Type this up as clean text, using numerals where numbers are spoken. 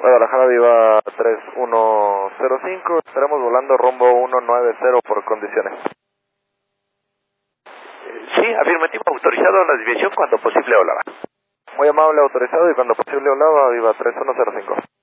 Guadalajara Viva 3105, estaremos volando rumbo 190 por condiciones. Sí, afirmativo, autorizado a la desviación cuando posible, hola. Muy amable, autorizado y cuando posible, Olava, Viva 3105.